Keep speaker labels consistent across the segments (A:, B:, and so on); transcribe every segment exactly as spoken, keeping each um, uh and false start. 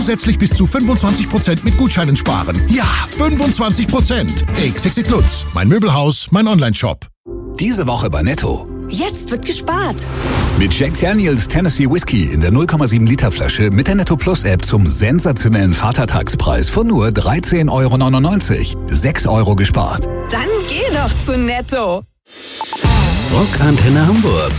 A: Zusätzlich bis zu fünfundzwanzig Prozent mit Gutscheinen sparen. Ja, fünfundzwanzig Prozent. X X X Lutz, mein Möbelhaus, mein Onlineshop.
B: Diese Woche bei Netto.
C: Jetzt wird gespart.
B: Mit Jack Daniels Tennessee Whiskey in der null Komma sieben Liter Flasche mit der Netto Plus App zum sensationellen Vatertagspreis von nur dreizehn Euro neunundneunzig. sechs Euro gespart.
C: Dann geh doch zu Netto.
B: Rockantenne Hamburg.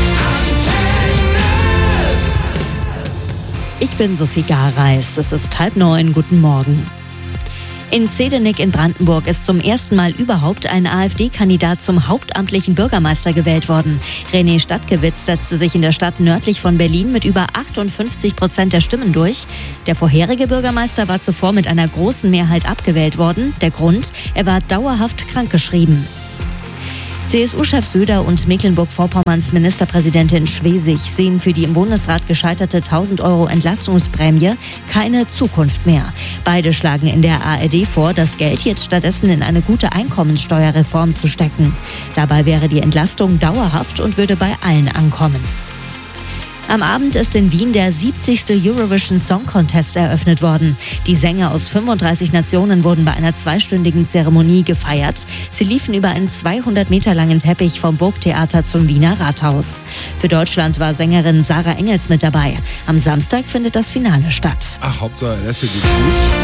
D: Ich bin Sophie Gareis. Es ist halb neun. Guten Morgen. In Zedenik in Brandenburg ist zum ersten Mal überhaupt ein AfD-Kandidat zum hauptamtlichen Bürgermeister gewählt worden. René Stadtgewitz setzte sich in der Stadt nördlich von Berlin mit über achtundfünfzig Prozent der Stimmen durch. Der vorherige Bürgermeister war zuvor mit einer großen Mehrheit abgewählt worden. Der Grund? Er war dauerhaft krankgeschrieben. C S U-Chef Söder und Mecklenburg-Vorpommerns Ministerpräsidentin Schwesig sehen für die im Bundesrat gescheiterte tausend Euro Entlastungsprämie keine Zukunft mehr. Beide schlagen in der A R D vor, das Geld jetzt stattdessen in eine gute Einkommensteuerreform zu stecken. Dabei wäre die Entlastung dauerhaft und würde bei allen ankommen. Am Abend ist in Wien der siebzigste Eurovision Song Contest eröffnet worden. Die Sänger aus fünfunddreißig Nationen wurden bei einer zweistündigen Zeremonie gefeiert. Sie liefen über einen zweihundert Meter langen Teppich vom Burgtheater zum Wiener Rathaus. Für Deutschland war Sängerin Sarah Engels mit dabei. Am Samstag findet das Finale statt.
E: Ach, Hauptsache Lässe geht gut.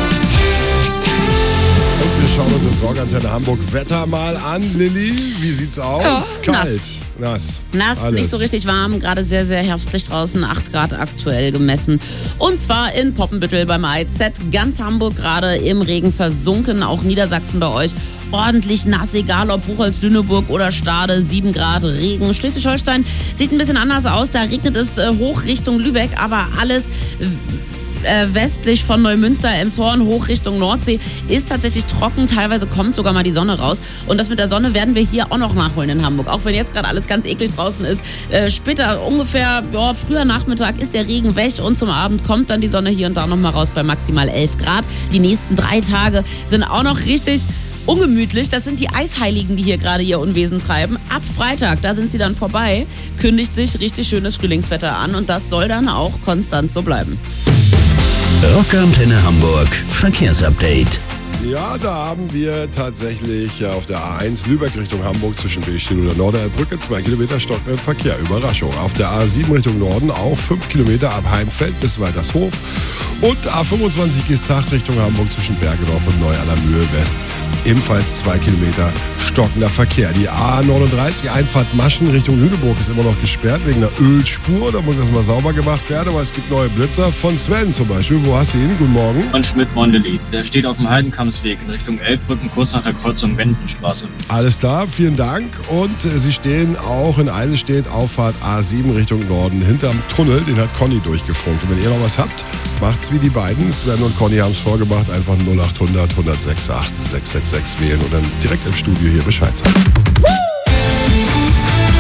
E: Und wir schauen uns das Rockantenne Hamburg Wetter mal an. Lilly, wie sieht's aus?
F: Ja,
E: kalt. Nass.
F: Nass,
E: Alles.
F: nicht so richtig warm, gerade sehr, sehr herbstlich draußen, acht Grad aktuell gemessen. Und zwar in Poppenbüttel beim A I Z, ganz Hamburg gerade im Regen versunken, auch Niedersachsen bei euch. Ordentlich nass, egal ob Buchholz, Lüneburg oder Stade, sieben Grad Regen. Schleswig-Holstein sieht ein bisschen anders aus, da regnet es äh, hoch Richtung Lübeck, aber alles äh, westlich von Neumünster, Elmshorn, hoch Richtung Nordsee, ist tatsächlich trocken. Teilweise kommt sogar mal die Sonne raus. Und das mit der Sonne werden wir hier auch noch nachholen in Hamburg. Auch wenn jetzt gerade alles ganz eklig draußen ist. Äh, später, ungefähr, ja, früher Nachmittag ist der Regen weg und zum Abend kommt dann die Sonne hier und da noch mal raus bei maximal elf Grad. Die nächsten drei Tage sind auch noch richtig ungemütlich. Das sind die Eisheiligen, die hier gerade ihr Unwesen treiben. Ab Freitag, da sind sie dann vorbei, kündigt sich richtig schönes Frühlingswetter an und das soll dann auch konstant so bleiben.
B: Rockantenne Hamburg Verkehrsupdate.
E: Ja, da haben wir tatsächlich auf der A eins Lübeck Richtung Hamburg zwischen Billstedt und der Norderbrücke zwei Kilometer stockenden Verkehr. Überraschung. Auf der A sieben Richtung Norden auch fünf Kilometer ab Heimfeld bis Waltershof. Und A fünfundzwanzig Gestacht Richtung Hamburg zwischen Bergedorf und Neu-Allermühe West. Ebenfalls zwei Kilometer stockender Verkehr. Die A neununddreißig Einfahrt Maschen Richtung Lüneburg ist immer noch gesperrt wegen einer Ölspur. Da muss erstmal sauber gemacht werden, aber es gibt neue Blitzer. Von Sven zum Beispiel. Wo hast du ihn? Guten Morgen.
G: Von Schmidt-Mondeli. Der steht auf dem Heidenkampsweg in Richtung Elbbrücken, kurz nach der Kreuzung Wendenstraße.
E: Alles klar, vielen Dank. Und äh, Sie stehen auch in Eilenstedt, Auffahrt A sieben Richtung Norden, hinterm Tunnel. Den hat Conny durchgefunkt. Und wenn ihr noch was habt, macht's wie die beiden. Sven und Conny haben es vorgemacht. Einfach null acht hundert, hundertsechs, acht, sechs sechs sechs wählen und dann direkt im Studio hier Bescheid sagen.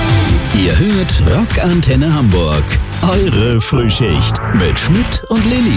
B: Ihr hört Rockantenne Hamburg. Eure Frühschicht mit Schmidt und Lilly.